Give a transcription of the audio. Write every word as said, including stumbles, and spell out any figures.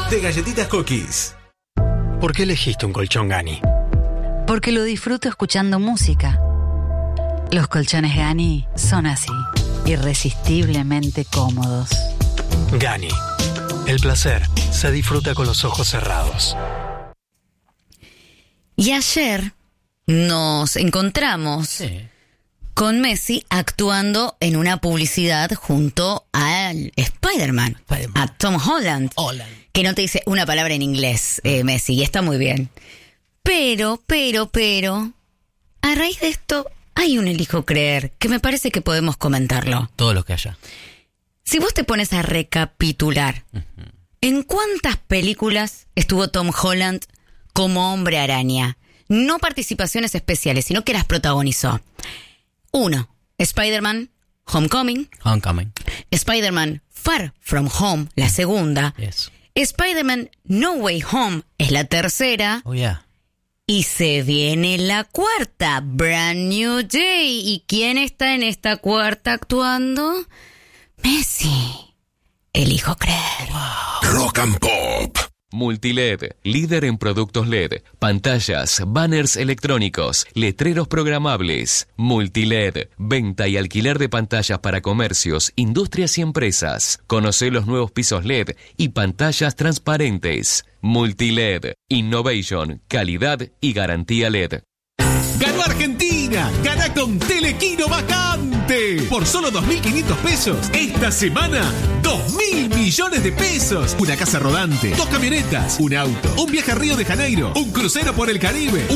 de Galletitas Cookies. ¿Por qué elegiste un colchón Gani? Porque lo disfruto escuchando música. Los colchones Gani son así, irresistiblemente cómodos. Gani. El placer se disfruta con los ojos cerrados. Y ayer nos encontramos sí. con Messi actuando en una publicidad junto al Spider-Man, Spider-Man. a Tom Holland, Holland, que no te dice una palabra en inglés, eh, Messi, y está muy bien. Pero, pero, pero, a raíz de esto hay un elijo creer que me parece que podemos comentarlo. Todo lo que haya. Si vos te pones a recapitular, uh-huh. ¿en cuántas películas estuvo Tom Holland como Hombre Araña? No participaciones especiales, sino que las protagonizó. Uno, Spider-Man Homecoming. Homecoming. Spider-Man Far From Home, la segunda. Yes. Spider-Man No Way Home es la tercera. Oh, yeah. Y se viene la cuarta, Brand New Day. ¿Y quién está en esta cuarta actuando? Messi. Elijo creer. Wow. Rock and Pop. Multiled, líder en productos L E D, pantallas, banners electrónicos, letreros programables. Multiled, venta y alquiler de pantallas para comercios, industrias y empresas. Conocé los nuevos pisos L E D y pantallas transparentes. Multiled, innovation, calidad y garantía L E D. ¡Ganó Argentina! ¡Gana con Telequino Vacante! Por solo dos mil quinientos pesos. Esta semana, dos mil millones de pesos. Una casa rodante, dos camionetas, un auto, un viaje a Río de Janeiro, un crucero por el Caribe,